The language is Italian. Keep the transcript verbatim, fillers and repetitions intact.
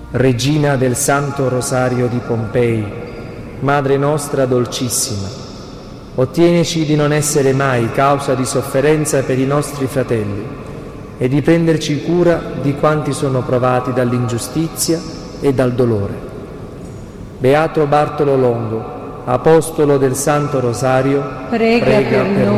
Regina del Santo Rosario di Pompei, Madre nostra dolcissima, ottienici di non essere mai causa di sofferenza per i nostri fratelli e di prenderci cura di quanti sono provati dall'ingiustizia e dal dolore. Beato Bartolo Longo, Apostolo del Santo Rosario, prega, prega per noi.